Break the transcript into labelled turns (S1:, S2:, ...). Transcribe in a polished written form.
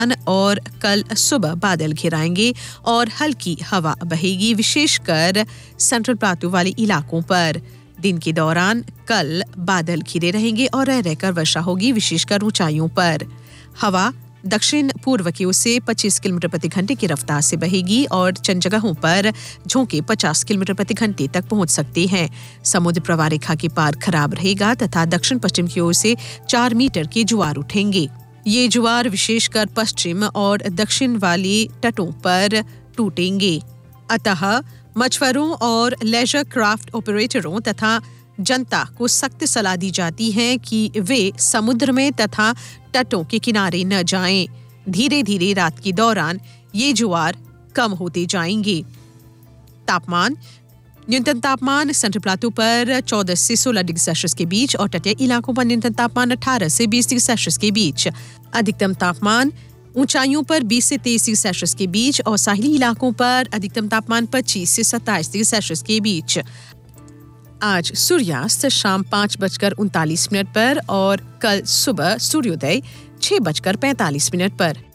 S1: और कल सुबह बादल घिराएंगे और हल्की हवा बहेगी, विशेषकर सेंट्रल प्लाटू वाले इलाकों पर। दिन के दौरान कल बादल घिरे रहेंगे और रह रहकर वर्षा होगी, विशेषकर ऊंचाइयों पर। हवा दक्षिण पूर्व की ओर से 25 किलोमीटर प्रति घंटे की रफ्तार से बहेगी और चंद जगहों पर झोंके 50 किलोमीटर प्रति घंटे तक पहुंच सकते हैं। समुद्र प्रवाह रेखा के पार खराब रहेगा तथा दक्षिण पश्चिम की ओर से 4 मीटर के ज्वार उठेंगे। ये ज्वार विशेषकर पश्चिम और दक्षिण वाले तटों पर टूटेंगे। अतः मछुआरों और लेजर क्राफ्ट ऑपरेटरों तथा जनता को सख्त सलाह दी जाती है कि वे समुद्र में तथा तटों के किनारे न जाएं। धीरे धीरे रात के दौरान ये ज्वार कम होते जाएंगे। तापमान न्यूनतम तापमान सेंट्रल प्लाटू पर 14 से 16 डिग्री सेल्सियस के बीच और तटीय इलाकों पर न्यूनतम तापमान 18 से 20 डिग्री सेल्सियस के बीच। अधिकतम तापमान ऊंचाइयों पर 20 से 23 डिग्री सेल्सियस के बीच और साहिली इलाकों पर अधिकतम तापमान 25 से 27 डिग्री सेल्सियस के बीच। आज सूर्यास्त शाम 5:39 पर और कल सुबह सूर्योदय 6:45 पर।